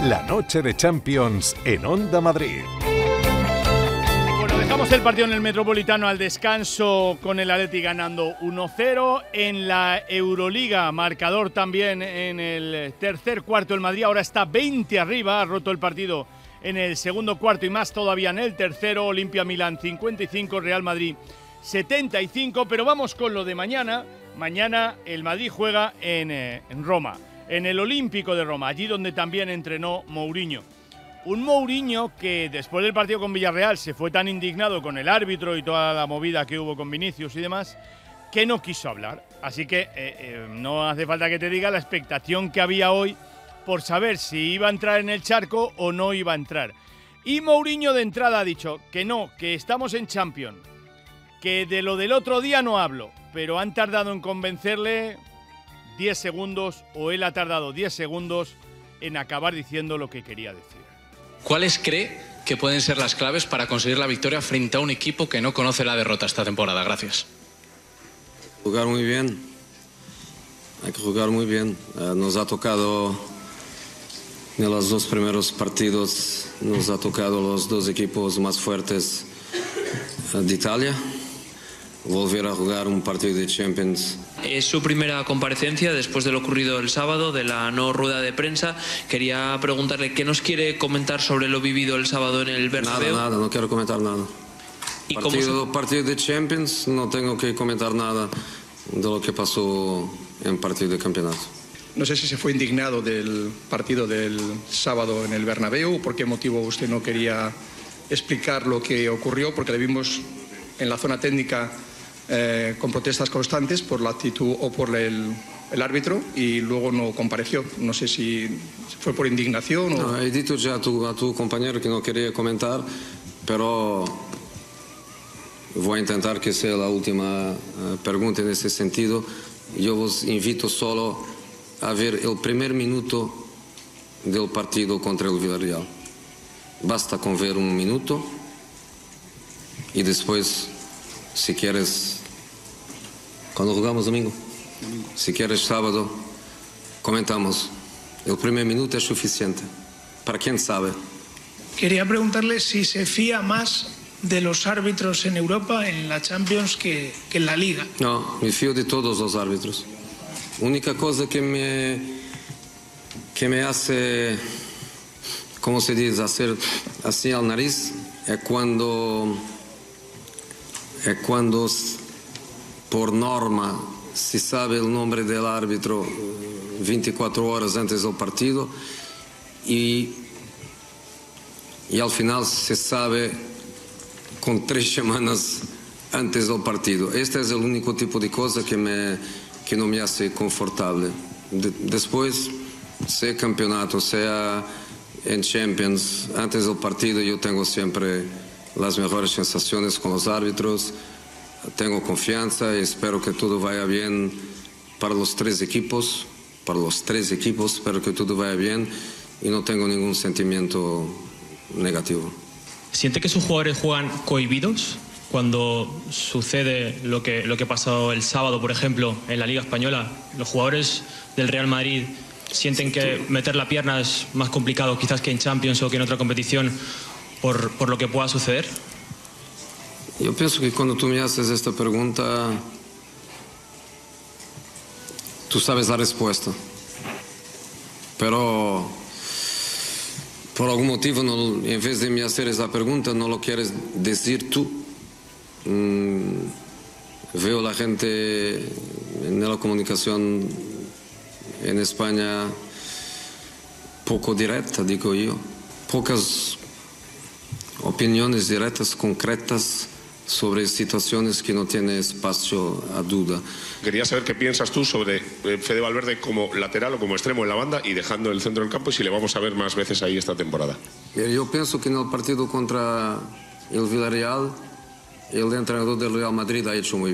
La noche de Champions en Onda Madrid. Bueno, dejamos el partido en el Metropolitano al descanso con el Atleti ganando 1-0. En la Euroliga, marcador también en el tercer cuarto. El Madrid ahora está 20 arriba, ha roto el partido en el segundo cuarto y más todavía en el tercero. Olimpia Milán 55, Real Madrid 75. Pero vamos con lo de mañana. Mañana el Madrid juega en Roma, en el Olímpico de Roma, allí donde también entrenó Mourinho. Un Mourinho que después del partido con Villarreal se fue tan indignado con el árbitro y toda la movida que hubo con Vinicius y demás, que no quiso hablar. Así que no hace falta que te diga la expectación que había hoy por saber si iba a entrar en el charco o no iba a entrar. Y Mourinho de entrada ha dicho que no, que estamos en Champions, que de lo del otro día no hablo, pero han tardado en convencerle 10 segundos, o él ha tardado 10 segundos en acabar diciendo lo que quería decir. ¿Cuáles cree que pueden ser las claves para conseguir la victoria frente a un equipo que no conoce la derrota esta temporada? Gracias. Jugar muy bien. Hay que jugar muy bien. Nos ha tocado en los dos primeros partidos, nos ha tocado los dos equipos más fuertes de Italia. Volver a jugar un partido de Champions. Es su primera comparecencia después de lo ocurrido el sábado, de la no rueda de prensa. Quería preguntarle qué nos quiere comentar sobre lo vivido el sábado en el Bernabéu. Nada, no quiero comentar nada. ¿Y partido de Champions, no tengo que comentar nada de lo que pasó en partido de campeonato. No sé si se fue indignado del partido del sábado en el Bernabéu, por qué motivo usted no quería explicar lo que ocurrió, porque le vimos en la zona técnica con protestas constantes por la actitud o por el árbitro, y luego no compareció. No sé si fue por indignación o... No, he dicho ya a tu compañero que no quería comentar, pero voy a intentar que sea la última pregunta en ese sentido. Yo os invito solo a ver el primer minuto del partido contra el Villarreal. Basta con ver un minuto y después, si quieres, cuando jugamos domingo, si quieres sábado, comentamos. El primer minuto es suficiente. Para quien sabe. Quería preguntarle si se fía más de los árbitros en Europa, en la Champions, que en la Liga. No, me fío de todos los árbitros. Única cosa que me hace, ¿cómo se dice?, hacer así al nariz, es cuando por norma se sabe el nombre del árbitro 24 horas antes del partido y al final se sabe con 3 semanas antes del partido. Este es el único tipo de cosa que no me hace confortable. Después, sea campeonato, sea en Champions, antes del partido yo tengo siempre las mejores sensaciones con los árbitros, tengo confianza y espero que todo vaya bien para los tres equipos, espero que todo vaya bien y no tengo ningún sentimiento negativo. ¿Siente que sus jugadores juegan cohibidos cuando sucede lo que pasó el sábado, por ejemplo, en la Liga Española? Los jugadores del Real Madrid sienten que meter la pierna es más complicado quizás que en Champions o que en otra competición por lo que pueda suceder. Yo pienso que cuando tú me haces esta pregunta, tú sabes la respuesta, pero por algún motivo, en vez de me hacer esa pregunta, no lo quieres decir tú. Veo la gente en la comunicación en España poco directa, digo yo, pocas opiniones directas, concretas sobre situaciones que no tienen espacio a duda. Quería saber qué piensas tú sobre Fede Valverde como lateral o como extremo en la banda y dejando el centro del campo, y si le vamos a ver más veces ahí esta temporada. Yo pienso que en el partido contra el Villarreal, el entrenador del Real Madrid ha hecho muy bien.